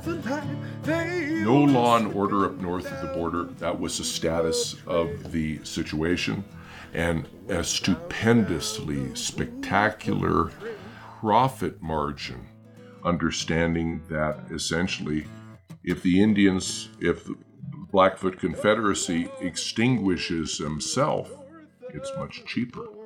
No law and order up north of the border. That was the status of the situation. And a stupendously spectacular profit margin, understanding that essentially if the Blackfoot Confederacy extinguishes himself, it's much cheaper.